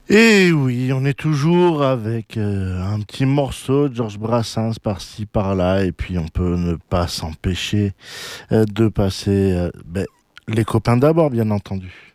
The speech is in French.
Et oui, on est toujours avec un petit morceau de Georges Brassens par-ci par-là, et puis on peut ne pas s'empêcher de passer les copains d'abord, bien entendu.